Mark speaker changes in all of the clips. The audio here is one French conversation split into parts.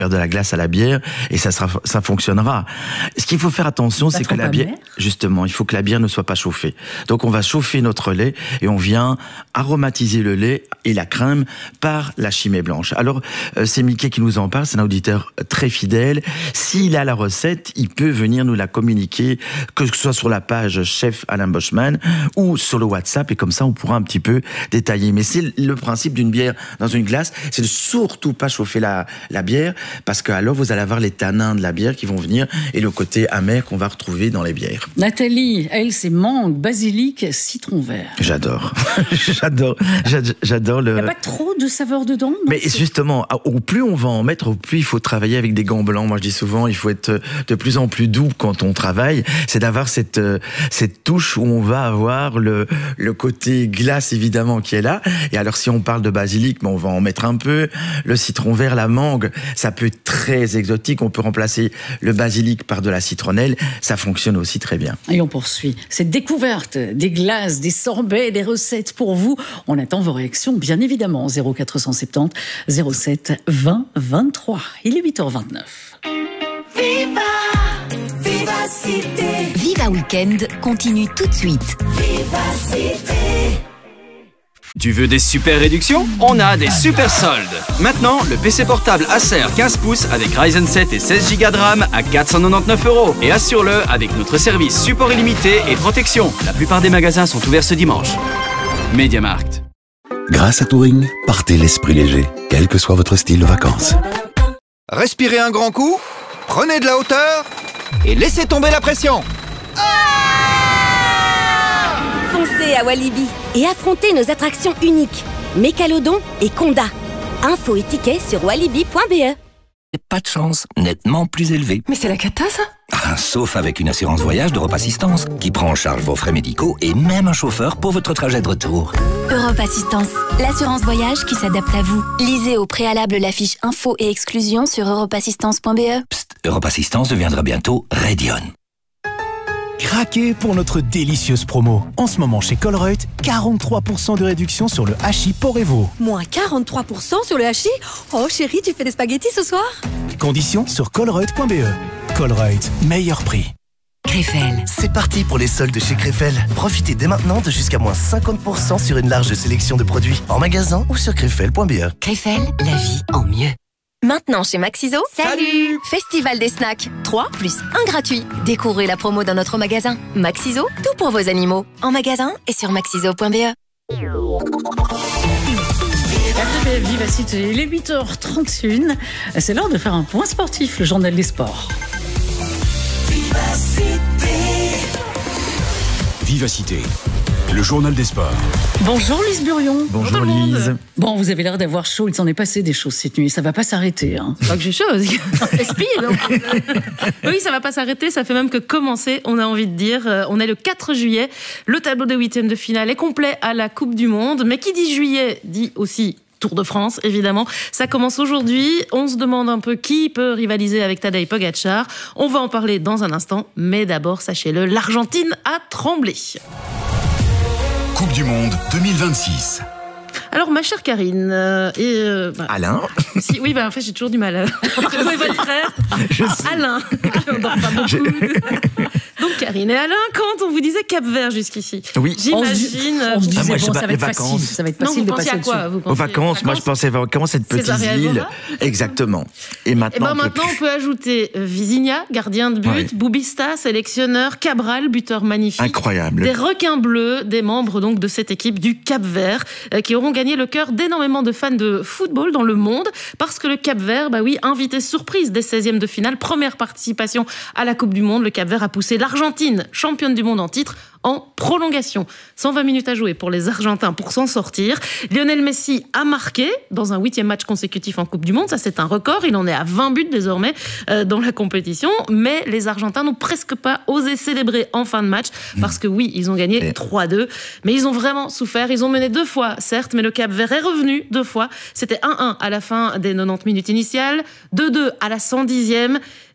Speaker 1: de la glace à la bière et ça fonctionnera. Ce qu'il faut faire attention, c'est que la bière, justement, il faut que la bière ne soit pas chauffée. Donc on va chauffer notre lait et on vient aromatiser le lait et la crème par la chimée blanche. Alors c'est Mickey qui nous en parle, c'est un auditeur très fidèle. S'il a la recette, il peut venir nous la communiquer, que ce soit sur la page Chef Alain Boschman ou sur le WhatsApp, et comme ça on pourra un petit peu détailler. Mais c'est le principe d'une bière dans une glace, c'est de surtout pas chauffer la bière, parce que alors vous allez avoir les tanins de la bière qui vont venir et le côté amer qu'on va retrouver dans les bières.
Speaker 2: Nathalie, elle, c'est mangue, basilic, citron vert.
Speaker 1: J'adore. J'adore le...
Speaker 2: Il n'y a pas trop de saveur dedans?
Speaker 1: Mais justement, au plus on va en mettre, au plus il faut travailler avec des gants blancs. Moi je dis souvent, il faut être de plus en plus doux quand on travaille. C'est d'avoir cette touche où on va avoir le côté glace évidemment qui est là. Et alors si on parle de basilic, mais on va en mettre un peu. Le citron vert, la mangue, ça peut être très exotique. On peut remplacer le basilic par de la citronnelle. Ça fonctionne aussi très bien.
Speaker 2: Et on poursuit cette découverte des glaces, des sorbets, des recettes pour vous. On attend vos réactions, bien évidemment. 0470 07 20 23. Il est 8h29.
Speaker 3: Viva Cité.
Speaker 4: Viva Weekend continue tout de suite.
Speaker 3: Viva Cité.
Speaker 5: Tu veux des super réductions? On a des super soldes. Maintenant, le PC portable Acer 15 pouces avec Ryzen 7 et 16 Go de RAM à 499 €. Et assure-le avec notre service support illimité et protection. La plupart des magasins sont ouverts ce dimanche. MediaMarkt.
Speaker 6: Grâce à Touring, partez l'esprit léger, quel que soit votre style de vacances.
Speaker 7: Respirez un grand coup, prenez de la hauteur et laissez tomber la pression.
Speaker 8: Foncez à Walibi et affrontez nos attractions uniques, Mécalodon et Conda. Infos et tickets sur walibi.be.
Speaker 9: Pas de chance, nettement plus élevé.
Speaker 10: Mais c'est la cata, ça?
Speaker 9: Sauf avec une assurance voyage d'Europe Assistance, qui prend en charge vos frais médicaux et même un chauffeur pour votre trajet de retour.
Speaker 4: Europe Assistance, l'assurance voyage qui s'adapte à vous. Lisez au préalable la fiche info et exclusion sur europeassistance.be.
Speaker 9: Psst, Europe Assistance deviendra bientôt Radion.
Speaker 11: Craquez pour notre délicieuse promo. En ce moment chez Colruyt, 43% de réduction sur le hachis Porevo.
Speaker 8: Moins 43% sur le hachis? Oh chérie, tu fais des spaghettis ce soir?
Speaker 11: Conditions sur colruyt.be. Colruyt, meilleur prix.
Speaker 12: Crefel. C'est parti pour les soldes chez Crefel. Profitez dès maintenant de jusqu'à moins 50% sur une large sélection de produits en magasin ou sur crefel.be.
Speaker 4: Crefel, la vie en mieux.
Speaker 8: Maintenant chez Maxiso,
Speaker 4: Salut!
Speaker 8: Festival des snacks, 3 plus 1 gratuit. Découvrez la promo dans notre magasin. Maxiso, tout pour vos animaux. En magasin et sur maxiso.be.
Speaker 2: Viva Cité, il est 8h31. C'est l'heure de faire un point sportif, le journal des sports.
Speaker 3: Viva Cité.
Speaker 13: Viva Cité, le journal des sports.
Speaker 2: Bonjour Lise Burion.
Speaker 1: Bonjour Lise.
Speaker 2: Bon, vous avez l'air d'avoir chaud, il s'en est passé des choses cette nuit, ça va pas s'arrêter. Hein.
Speaker 10: Pas que j'ai chaud, oui, ça va pas s'arrêter, ça fait même que commencer, on a envie de dire. On est le 4 juillet, le tableau des huitièmes de finale est complet à la Coupe du Monde, mais qui dit juillet dit aussi Tour de France, évidemment. Ça commence aujourd'hui. On se demande un peu qui peut rivaliser avec Tadej Pogačar. On va en parler dans un instant, mais d'abord, sachez-le, l'Argentine a tremblé.
Speaker 13: Coupe du Monde 2026.
Speaker 10: Alors, ma chère Karine
Speaker 1: Alain.
Speaker 10: Oui, en fait, j'ai toujours du mal à trouver votre frère. Alain. On dort pas beaucoup. Donc, Karine et Alain, quand on vous disait Cap-Vert jusqu'ici,
Speaker 1: oui.
Speaker 10: J'imagine...
Speaker 2: On se disait, ça va être facile. Ça va être facile de passer
Speaker 10: à quoi,
Speaker 2: dessus.
Speaker 1: Aux vacances, moi je pensais aux vacances, cette petite île. Exactement. Et maintenant,
Speaker 10: on peut ajouter Vizinha, gardien de but, Boubista, sélectionneur, Cabral, buteur magnifique.
Speaker 1: Incroyable.
Speaker 10: Des requins bleus, des membres donc de cette équipe du Cap-Vert, qui auront gagné le cœur d'énormément de fans de football dans le monde, parce que le Cap-Vert, invité surprise des 16e de finale, première participation à la Coupe du Monde, le Cap-Vert a poussé l'Argentine, championne du monde en titre, en prolongation. 120 minutes à jouer pour les Argentins pour s'en sortir. Lionel Messi a marqué dans un 8e match consécutif en Coupe du Monde. Ça, c'est un record. Il en est à 20 buts désormais dans la compétition. Mais les Argentins n'ont presque pas osé célébrer en fin de match parce que oui, ils ont gagné 3-2. Mais ils ont vraiment souffert. Ils ont mené 2 fois, certes, mais le Cap-Vert est revenu 2 fois. C'était 1-1 à la fin des 90 minutes initiales, 2-2 à la 110e.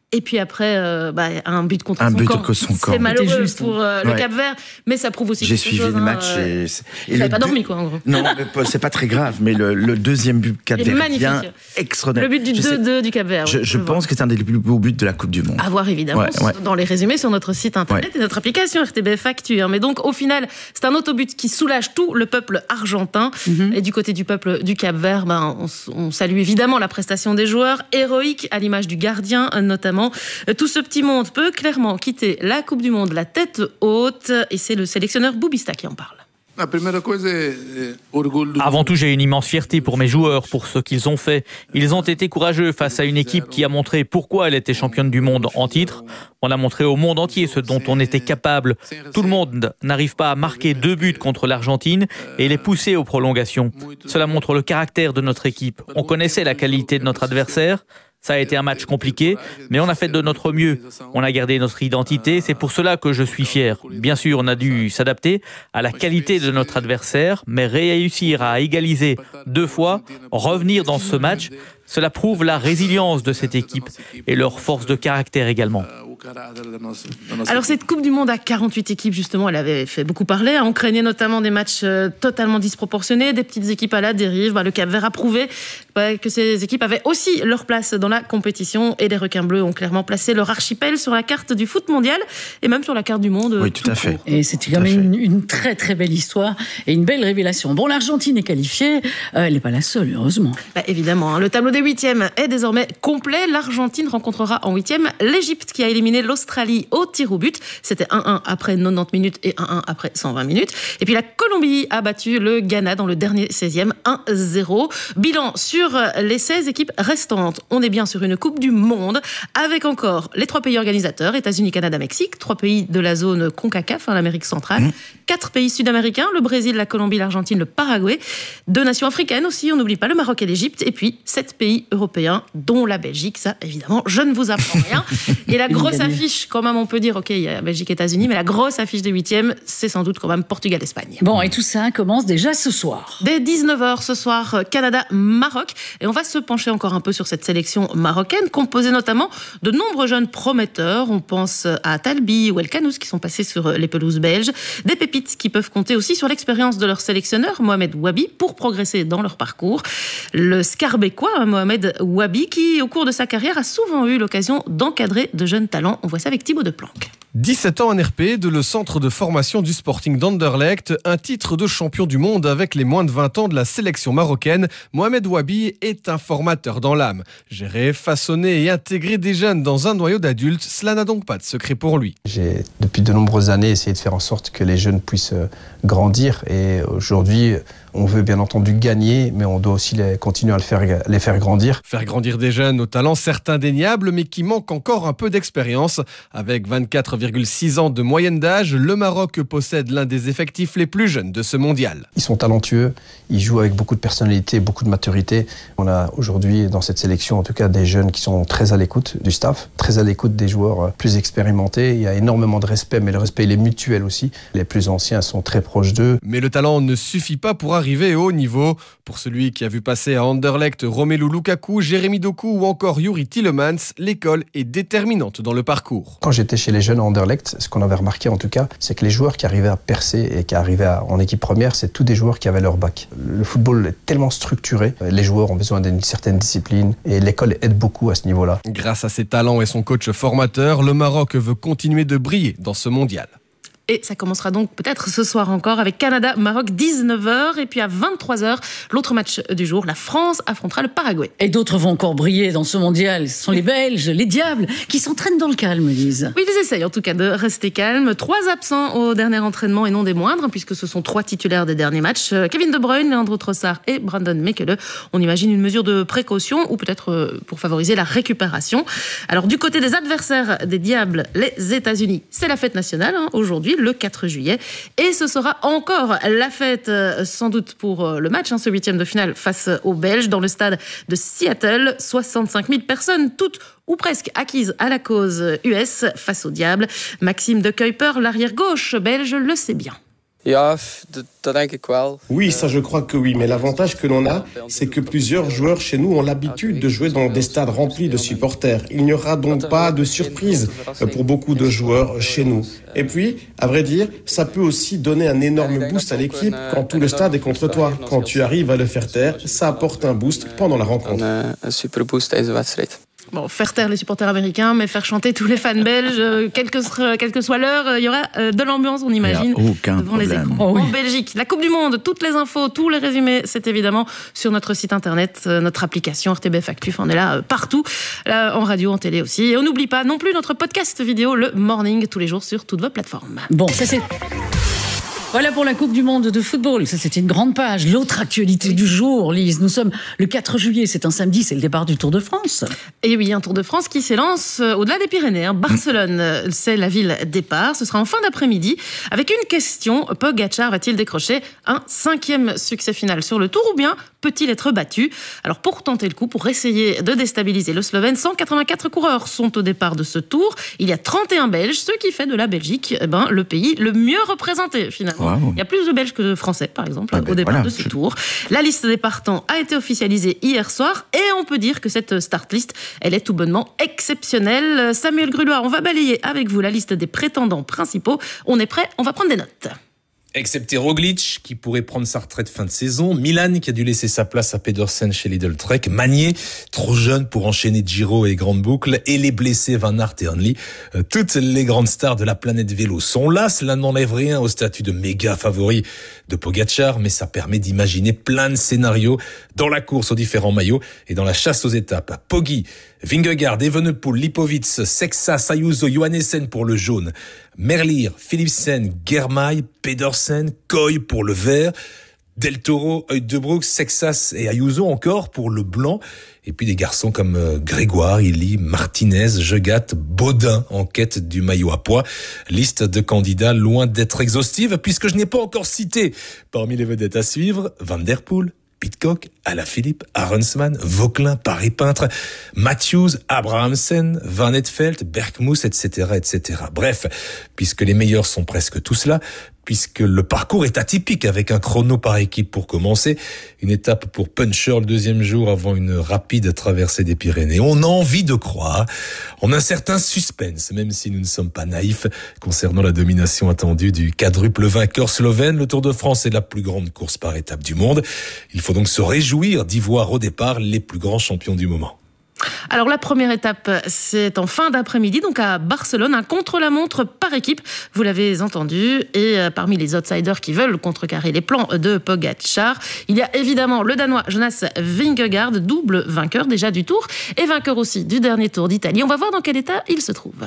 Speaker 10: Et puis après, un but contre son camp. C'est malheureux pour le Cap-Vert, mais ça prouve aussi
Speaker 1: J'ai suivi le match.
Speaker 10: Il n'avait pas dormi, quoi, en gros.
Speaker 1: Non, c'est pas très grave, mais le deuxième but Cap-Vert vient extraordinaire.
Speaker 10: Le but du 2-2 du Cap-Vert.
Speaker 1: Je pense que c'est un des plus beaux buts de la Coupe du Monde.
Speaker 10: À voir, évidemment, dans les résumés sur notre site internet et notre application RTBF Actu. Mais donc, au final, c'est un autobut qui soulage tout le peuple argentin. Et du côté du peuple du Cap-Vert, on salue évidemment la prestation des joueurs, héroïques à l'image du gardien notamment. Tout ce petit monde peut clairement quitter la Coupe du Monde la tête haute, et c'est le sélectionneur Boubista qui en parle.
Speaker 14: Avant tout, j'ai une immense fierté pour mes joueurs, pour ce qu'ils ont fait. Ils ont été courageux face à une équipe qui a montré pourquoi elle était championne du monde en titre. On a montré au monde entier ce dont on était capable. Tout le monde n'arrive pas à marquer 2 buts contre l'Argentine et les pousser aux prolongations. Cela montre le caractère de notre équipe. On connaissait la qualité de notre adversaire. Ça a été un match compliqué, mais on a fait de notre mieux. On a gardé notre identité, c'est pour cela que je suis fier. Bien sûr, on a dû s'adapter à la qualité de notre adversaire, mais réussir à égaliser 2 fois, revenir dans ce match, cela prouve la résilience de cette équipe et leur force de caractère également.
Speaker 10: Alors cette Coupe du Monde à 48 équipes, justement, elle avait fait beaucoup parler. On craignait notamment des matchs totalement disproportionnés, des petites équipes à la dérive. Le Cap-Vert a prouvé que ces équipes avaient aussi leur place dans la compétition, et les requins bleus ont clairement placé leur archipel sur la carte du foot mondial et même sur la carte du monde.
Speaker 1: Oui, tout à fait.
Speaker 2: Et c'était quand même une très très belle histoire et une belle révélation. Bon, l'Argentine est qualifiée, elle n'est pas la seule, heureusement.
Speaker 10: Évidemment, le tableau des 8e est désormais complet. L'Argentine rencontrera en 8e l'Égypte, qui a éliminé l'Australie au tir au but. C'était 1-1 après 90 minutes et 1-1 après 120 minutes. Et puis la Colombie a battu le Ghana dans le dernier 16e, 1-0. Bilan sur les 16 équipes restantes. On est bien sur une Coupe du Monde avec encore les 3 pays organisateurs, États-Unis, Canada, Mexique, 3 pays de la zone CONCACAF, l'Amérique centrale, 4 pays sud-américains, le Brésil, la Colombie, l'Argentine, le Paraguay, 2 nations africaines aussi, on n'oublie pas le Maroc et l'Égypte, et puis 7 pays européens, dont la Belgique. Ça, évidemment, je ne vous apprends rien. Et la grosse affiche, quand même, on peut dire, ok, il y a Belgique et États-Unis, mais la grosse affiche des 8e, c'est sans doute quand même Portugal-Espagne.
Speaker 2: Bon, et tout ça commence déjà ce soir.
Speaker 10: Dès 19h ce soir, Canada-Maroc. Et on va se pencher encore un peu sur cette sélection marocaine, composée notamment de nombreux jeunes prometteurs. On pense à Talbi ou El Kanous, qui sont passés sur les pelouses belges. Des pépites qui peuvent compter aussi sur l'expérience de leur sélectionneur, Mohamed Wabi, pour progresser dans leur parcours. Le Scarbécois, Mohamed Wabi, qui, au cours de sa carrière, a souvent eu l'occasion d'encadrer de jeunes talents. On voit ça avec Thibaut Deplanque.
Speaker 15: 17 ans en RP, de le centre de formation du Sporting d'Anderlecht, un titre de champion du monde avec les moins de 20 ans de la sélection marocaine, Mohamed Wabi est un formateur dans l'âme. Gérer, façonner et intégrer des jeunes dans un noyau d'adultes, cela n'a donc pas de secret pour lui.
Speaker 16: J'ai depuis de nombreuses années essayé de faire en sorte que les jeunes puissent grandir, et aujourd'hui on veut bien entendu gagner, mais on doit aussi continuer à les faire grandir.
Speaker 15: Faire grandir des jeunes aux talents certes indéniables, mais qui manquent encore un peu d'expérience. Avec 24,6 ans de moyenne d'âge, le Maroc possède l'un des effectifs les plus jeunes de ce mondial.
Speaker 16: Ils sont talentueux, ils jouent avec beaucoup de personnalité, beaucoup de maturité. On a aujourd'hui dans cette sélection en tout cas des jeunes qui sont très à l'écoute du staff, très à l'écoute des joueurs plus expérimentés. Il y a énormément de respect, mais le respect il est mutuel aussi. Les plus anciens sont très proches d'eux.
Speaker 15: Mais le talent ne suffit pas pour arriver au haut niveau. Pour celui qui a vu passer à Anderlecht Romelu Lukaku, Jérémy Doku ou encore Yuri Tielemans, l'école est déterminante dans le parcours.
Speaker 16: Quand j'étais chez les jeunes à Anderlecht, ce qu'on avait remarqué en tout cas, c'est que les joueurs qui arrivaient à percer et qui arrivaient en équipe première, c'est tous des joueurs qui avaient leur bac. Le football est tellement structuré, les joueurs ont besoin d'une certaine discipline et l'école aide beaucoup à ce niveau-là.
Speaker 15: Grâce à ses talents et son coach formateur, le Maroc veut continuer de briller dans ce mondial.
Speaker 10: Et ça commencera donc peut-être ce soir encore avec Canada-Maroc, 19h. Et puis à 23h, l'autre match du jour, la France affrontera le Paraguay.
Speaker 2: Et d'autres vont encore briller dans ce mondial. Ce sont les Belges, les Diables, qui s'entraînent dans le calme, Lise.
Speaker 10: Oui, ils essayent en tout cas de rester calmes. 3 absents au dernier entraînement et non des moindres, puisque ce sont 3 titulaires des derniers matchs. Kevin De Bruyne, Leandro Trossard et Brandon Mekele. On imagine une mesure de précaution ou peut-être pour favoriser la récupération. Alors du côté des adversaires des Diables, les États-Unis, c'est la fête nationale aujourd'hui, le 4 juillet. Et ce sera encore la fête, sans doute pour le match, ce 8e de finale face aux Belges dans le stade de Seattle. 65 000 personnes, toutes ou presque acquises à la cause US face aux Diables. Maxime de Kuiper, l'arrière-gauche belge, le sait bien.
Speaker 17: Oui, ça je crois que oui, mais l'avantage que l'on a, c'est que plusieurs joueurs chez nous ont l'habitude de jouer dans des stades remplis de supporters. Il n'y aura donc pas de surprise pour beaucoup de joueurs chez nous. Et puis, à vrai dire, ça peut aussi donner un énorme boost à l'équipe quand tout le stade est contre toi. Quand tu arrives à le faire taire, ça apporte un boost pendant la rencontre.
Speaker 10: Bon, faire taire les supporters américains, mais faire chanter tous les fans belges, quelle que soit l'heure, il y aura de l'ambiance, on imagine, devant les écrans. En Belgique, la Coupe du Monde, toutes les infos, tous les résumés, c'est évidemment sur notre site internet, notre application RTBF Actu, on est là partout, là, en radio, en télé aussi. Et on n'oublie pas non plus notre podcast vidéo, le Morning, tous les jours sur toutes vos plateformes.
Speaker 2: Bon, ça c'est... Voilà pour la Coupe du Monde de football. Ça, c'était une grande page. L'autre actualité du jour, Lise. Nous sommes le 4 juillet. C'est un samedi. C'est le départ du Tour de France.
Speaker 10: Et oui, un Tour de France qui s'élance au-delà des Pyrénées. Barcelone, c'est la ville départ. Ce sera en fin d'après-midi. Avec une question. Pogačar va-t-il décrocher un 5e succès final sur le Tour ou bien peut-il être battu? Alors, pour tenter le coup, pour essayer de déstabiliser le Slovène, 184 coureurs sont au départ de ce Tour. Il y a 31 Belges, ce qui fait de la Belgique le pays le mieux représenté, finalement. Wow. Il y a plus de Belges que de Français, par exemple, au départ de ce Tour. La liste des partants a été officialisée hier soir et on peut dire que cette start list, elle est tout bonnement exceptionnelle. Samuel Grulois, on va balayer avec vous la liste des prétendants principaux. On est prêt, on va prendre des notes.
Speaker 18: Excepté Roglic, qui pourrait prendre sa retraite fin de saison, Milan, qui a dû laisser sa place à Pedersen chez Lidl Trek, Magnier, trop jeune pour enchaîner Giro et Grande Boucle, et les blessés Van Aert et Hanley. Toutes les grandes stars de la planète vélo sont là. Cela n'enlève rien au statut de méga favori de Pogačar, mais ça permet d'imaginer plein de scénarios dans la course aux différents maillots et dans la chasse aux étapes. Poggi, Vingegaard, Evenepoel, Lipovic, Sexas, Ayuso, Johannessen pour le jaune, Merlier, Philipsen, Germay, Pedersen, Coy pour le vert, Del Toro, Heudebrooks, Sexas et Ayuso encore pour le blanc. Et puis des garçons comme Grégoire, Illy, Martinez, Jegat, Baudin en quête du maillot à pois. Liste de candidats loin d'être exhaustive puisque je n'ai pas encore cité parmi les vedettes à suivre Van Der Poel, Pidcock, Alaphilippe, Arensman, Vauquelin, Paris-Peintre, Matthews, Abrahamsen, Van Etfeldt, Bergmuth, etc., etc. Bref, puisque les meilleurs sont presque tous là, puisque le parcours est atypique avec un chrono par équipe pour commencer, une étape pour Puncher le deuxième jour avant une rapide traversée des Pyrénées. On a envie de croire, on a un certain suspense, même si nous ne sommes pas naïfs concernant la domination attendue du quadruple vainqueur slovène. Le Tour de France est la plus grande course par étape du monde. Il faut donc se réjouir d'y voir au départ les plus grands champions du moment.
Speaker 10: Alors la première étape, c'est en fin d'après-midi, donc à Barcelone, un contre-la-montre par équipe, vous l'avez entendu, et parmi les outsiders qui veulent contrecarrer les plans de Pogačar, il y a évidemment le Danois Jonas Vingegaard, double vainqueur déjà du Tour, et vainqueur aussi du dernier Tour d'Italie. On va voir dans quel état il se trouve.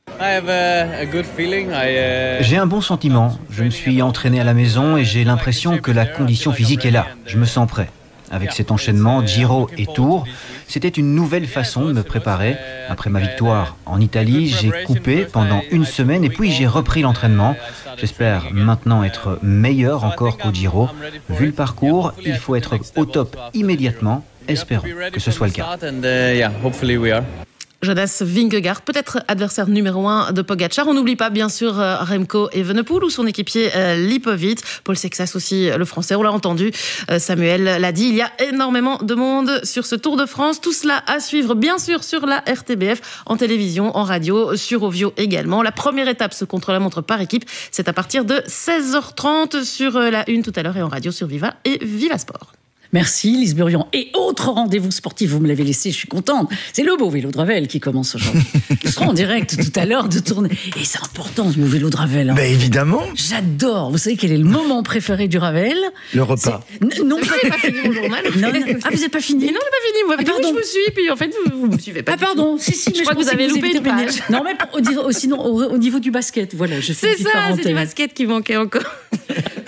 Speaker 19: J'ai un bon sentiment, je me suis entraîné à la maison et j'ai l'impression que la condition physique est là, je me sens prêt. Avec cet enchaînement Giro et Tour, c'était une nouvelle façon de me préparer. Après ma victoire en Italie, j'ai coupé pendant une semaine et puis j'ai repris l'entraînement. J'espère maintenant être meilleur encore qu'au Giro. Vu le parcours, il faut être au top immédiatement. Espérons que ce soit le cas.
Speaker 10: Jonas Vingegaard, peut-être adversaire numéro 1 de Pogačar. On n'oublie pas bien sûr Remco Evenepoel ou son équipier Lipovic. Paul Sexas aussi, le français, on l'a entendu. Samuel l'a dit, il y a énormément de monde sur ce Tour de France. Tout cela à suivre bien sûr sur la RTBF, en télévision, en radio, sur Ovio également. La première étape, ce contre-la-montre par équipe, c'est à partir de 16h30 sur la 1 tout à l'heure et en radio sur Viva et Viva Sport.
Speaker 2: Merci Lise Burian. Et autre rendez-vous sportif, vous me l'avez laissé, je suis contente. C'est le beau vélo de Ravel qui commence aujourd'hui. Je serai en direct tout à l'heure de tourner. Et c'est important, le vélo de Ravel. Hein.
Speaker 1: Ben évidemment.
Speaker 2: J'adore. Vous savez quel est le moment préféré du Ravel?
Speaker 1: Le repas.
Speaker 2: Non,
Speaker 10: pas fini mon journal.
Speaker 2: Non. Ah, vous n'avez pas fini?
Speaker 10: Non, j'ai pas fini. Moi, pardon. Je me suis, puis en fait, vous me suivez pas.
Speaker 2: Ah, pardon. Si, mais
Speaker 10: je crois que vous avez loupé une page.
Speaker 2: Non, mais sinon, au niveau du basket, voilà, je fais une petite parenthèse.
Speaker 10: C'est ça, c'est du basket qui manquait encore.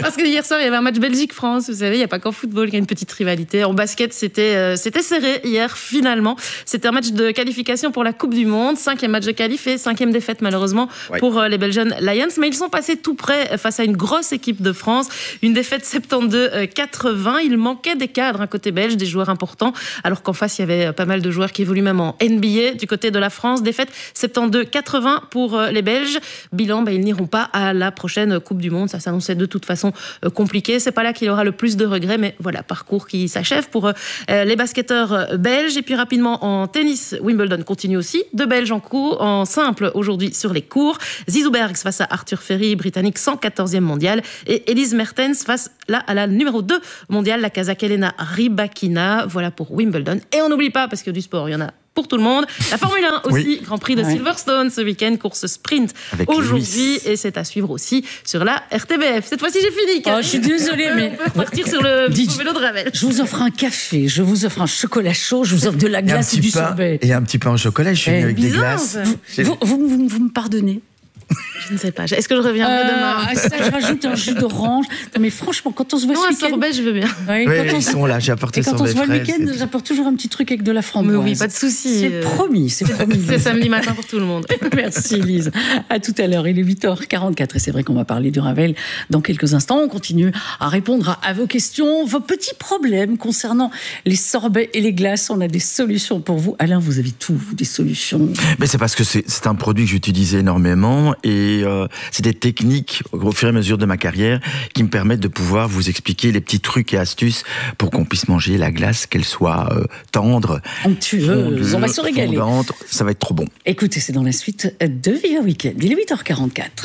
Speaker 10: Parce que hier soir, il y avait un match Belgique-France. Vous savez, il n'y a pas qu'en football qu'il y a une petite rivalité. En basket, c'était serré hier, finalement. C'était un match de qualification pour la Coupe du Monde. 5e match de qualif et 5e défaite, malheureusement, pour les Belgian Lions. Mais ils sont passés tout près face à une grosse équipe de France. Une défaite 72-80. Il manquait des cadres, côté belge, des joueurs importants. Alors qu'en face, il y avait pas mal de joueurs qui évoluent même en NBA. Du côté de la France, défaite 72-80 pour les Belges. Bilan, ils n'iront pas à la prochaine Coupe du Monde. Ça s'annonçait de toute façon compliqué. C'est pas là qu'il aura le plus de regrets, mais voilà, parcours qui s'achève pour les basketteurs belges. Et puis rapidement en tennis, Wimbledon continue aussi. 2 Belges en simple aujourd'hui sur les cours. Zizou Bergs face à Arthur Ferry, britannique 114e mondial. Et Elise Mertens face là à la numéro 2 mondiale, la Kazakh Elena Rybakina. Voilà pour Wimbledon. Et on n'oublie pas, parce que du sport, il y en a pour tout le monde. La Formule 1 aussi, Grand Prix de Silverstone ce week-end, course sprint aujourd'hui, et c'est à suivre aussi sur la RTBF. Cette fois-ci, j'ai fini.
Speaker 2: Je suis désolée, mais
Speaker 10: on peut partir sur le vélo de Ravel.
Speaker 2: Je vous offre un café, je vous offre un chocolat chaud, je vous offre de la glace et du sorbet.
Speaker 1: Et un petit pain au chocolat, je suis venu avec des glaces.
Speaker 2: Vous me pardonnez?
Speaker 10: Je ne sais pas. Est-ce que je reviendrai demain?
Speaker 2: Ça, je rajoute un jus d'orange. Non, mais franchement, quand on se voit ce week-end...
Speaker 10: un sorbet, je veux bien.
Speaker 1: Ils sont là, j'ai apporté sorbet.
Speaker 2: Et quand on se voit le week-end, j'apporte toujours un petit truc avec de la framboise.
Speaker 10: Mais oui, pas de souci.
Speaker 2: C'est promis.
Speaker 10: C'est samedi matin pour tout le monde.
Speaker 2: Merci, Lise. À tout à l'heure. Il est 8h44 et c'est vrai qu'on va parler du Ravel dans quelques instants. On continue à répondre à vos questions, vos petits problèmes concernant les sorbets et les glaces. On a des solutions pour vous. Alain, vous avez tout, des solutions.
Speaker 1: Mais c'est parce que c'est un produit que j'utilisais énormément et c'est des techniques au fur et à mesure de ma carrière qui me permettent de pouvoir vous expliquer les petits trucs et astuces pour qu'on puisse manger la glace, qu'elle soit tendre,
Speaker 2: onctueuse. On va se régaler.
Speaker 1: Fondante. Ça va être trop bon.
Speaker 2: Écoutez, c'est dans la suite de Viva Weekend. Il est 8h44.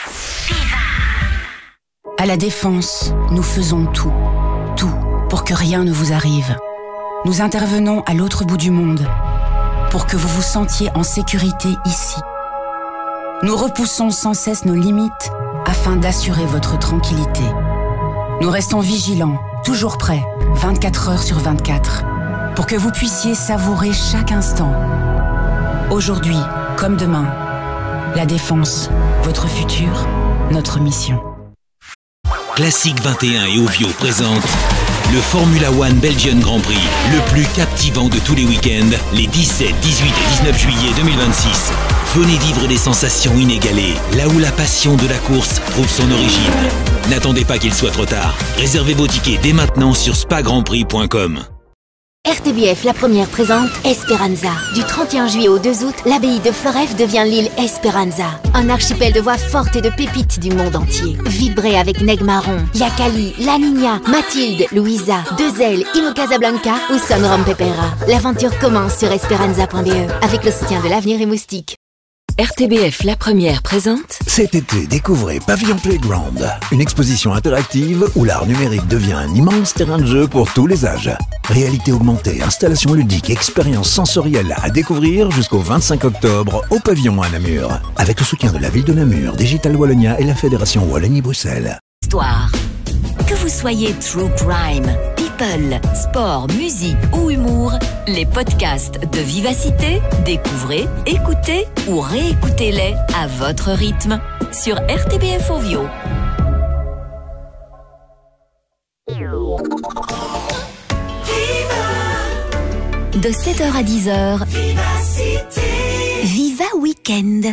Speaker 20: À la Défense, nous faisons tout pour que rien ne vous arrive. Nous intervenons à l'autre bout du monde pour que vous vous sentiez en sécurité ici. Nous repoussons sans cesse nos limites afin d'assurer votre tranquillité. Nous restons vigilants, toujours prêts, 24 heures sur 24, pour que vous puissiez savourer chaque instant. Aujourd'hui, comme demain, la Défense, votre futur, notre mission.
Speaker 21: Classique 21 et Ovio présente le Formula One Belgian Grand Prix, le plus captivant de tous les week-ends, les 17, 18 et 19 juillet 2026. Venez vivre des sensations inégalées, là où la passion de la course trouve son origine. N'attendez pas qu'il soit trop tard. Réservez vos tickets dès maintenant sur spagrandprix.com.
Speaker 22: RTBF, la première présente Esperanza. Du 31 juillet au 2 août, l'abbaye de Floreffe devient l'île Esperanza. Un archipel de voix fortes et de pépites du monde entier. Vibrez avec Neg Marron, Yakali, La Niña, Mathilde, Louisa, Deux-Ailes, Ino Casablanca ou Son Rom Pepera. L'aventure commence sur esperanza.be avec le soutien de l'Avenir et Moustique.
Speaker 23: RTBF La Première présente.
Speaker 24: Cet été, découvrez Pavillon Playground, une exposition interactive où l'art numérique devient un immense terrain de jeu pour tous les âges. Réalité augmentée, installations ludiques, expériences sensorielles à découvrir jusqu'au 25 octobre au Pavillon à Namur. Avec le soutien de la ville de Namur, Digital Wallonia et la Fédération Wallonie-Bruxelles.
Speaker 23: Histoire. Que vous soyez True Crime, People, Sport, Musique ou Humour, les podcasts de Vivacité, découvrez, écoutez ou réécoutez-les à votre rythme sur RTBF Ovio. De 7h à 10h, Vivacité. Viva Weekend.